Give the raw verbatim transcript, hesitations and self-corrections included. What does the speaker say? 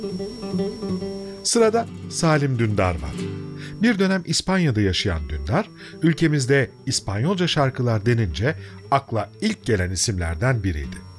Sırada Salim Dündar var. Bir dönem İspanya'da yaşayan Dündar, ülkemizde İspanyolca şarkılar denince akla ilk gelen isimlerden biriydi.